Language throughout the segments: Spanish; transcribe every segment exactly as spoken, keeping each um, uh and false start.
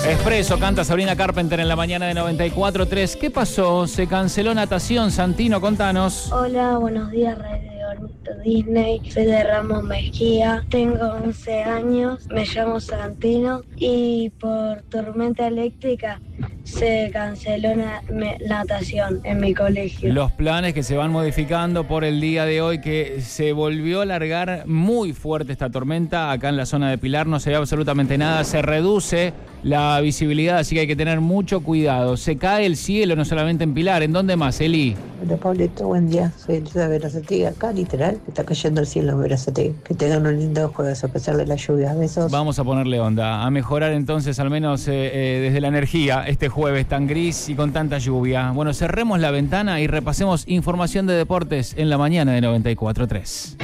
Expreso, canta Sabrina Carpenter en la mañana de noventa y cuatro tres. ¿Qué pasó? Se canceló natación. Santino, contanos. Hola, buenos días, Radio Disney. Soy de Ramos Mejía, tengo once años, me llamo Santino y por tormenta eléctrica se canceló na- me- natación en mi colegio. Los planes que se van modificando por el día de hoy, que se volvió a alargar muy fuerte esta tormenta. Acá en la zona de Pilar no se ve absolutamente nada, se reduce la visibilidad, así que hay que tener mucho cuidado. Se cae el cielo, no solamente en Pilar. ¿En dónde más, Eli? Hola, Pablito, buen día. Soy Elisa de Verazategui. Acá, literal, está cayendo el cielo en Verazategui. Que tengan un lindo jueves a pesar de la lluvia. Besos. Vamos a ponerle onda, a mejorar entonces al menos eh, eh, desde la energía este jueves tan gris y con tanta lluvia. Bueno, cerremos la ventana y repasemos información de deportes en la mañana de noventa y cuatro tres.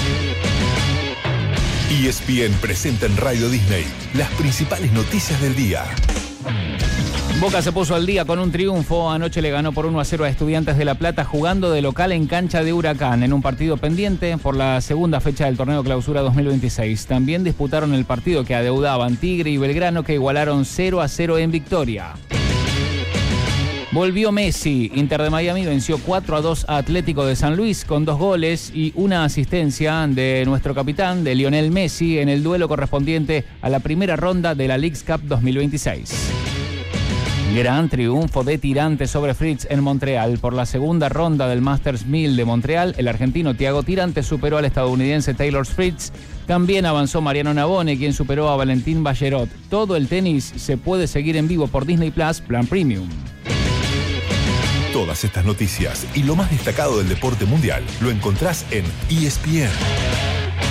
E S P N presenta en Radio Disney las principales noticias del día. Boca se puso al día con un triunfo. Anoche le ganó por uno a cero a Estudiantes de La Plata jugando de local en cancha de Huracán en un partido pendiente por la segunda fecha del torneo Clausura dos mil veintiséis. También disputaron el partido que adeudaban Tigre y Belgrano, que igualaron cero a cero en victoria. Volvió Messi. Inter de Miami venció cuatro a dos a Atlético de San Luis con dos goles y una asistencia de nuestro capitán, de Lionel Messi, en el duelo correspondiente a la primera ronda de la Leagues Cup dos mil veintiséis. Gran triunfo de Tirante sobre Fritz en Montreal. Por la segunda ronda del Masters mil de Montreal, el argentino Thiago Tirante superó al estadounidense Taylor Fritz. También avanzó Mariano Navone, quien superó a Valentín Ballerot. Todo el tenis se puede seguir en vivo por Disney Plus, Plan Premium. Todas estas noticias y lo más destacado del deporte mundial lo encontrás en E S P N.